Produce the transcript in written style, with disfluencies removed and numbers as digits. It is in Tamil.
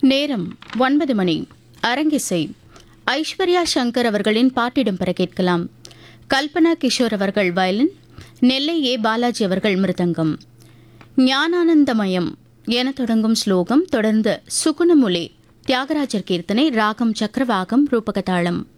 நேரம் 9 மணி. அரங்கிசை ஐஸ்வர்யா சங்கர் அவர்களின் பாட்டிடம் பெற கேட்கலாம். கல்பனா கிஷோர் அவர்கள் வயலின், நெல்லை ஏ பாலாஜி அவர்கள் மிருதங்கம். ஞானானந்தமயம் என தொடங்கும் ஸ்லோகம், தொடர்ந்து சுகுணமுலே தியாகராஜர் கீர்த்தனை, ராகம் சக்கரவாகம், ரூபகதாளம்.